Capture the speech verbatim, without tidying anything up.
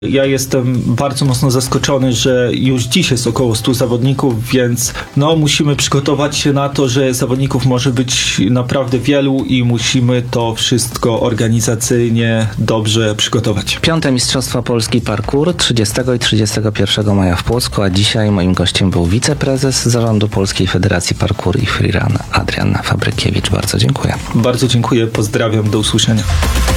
Ja jestem bardzo mocno zaskoczony, że już dziś jest około stu zawodników, więc no musimy przygotować się na to, że zawodników może być naprawdę wielu i musimy to wszystko organizacyjnie dobrze przygotować. Piąte Mistrzostwa Polski Parkour trzydziestego i trzydziestego pierwszego maja w Płocku, a dzisiaj moim gościem był wiceprezes Zarządu Polskiej Federacji Parkour i Freerun Adrian Fabrykiewicz. Bardzo dziękuję. Bardzo dziękuję, pozdrawiam, do usłyszenia.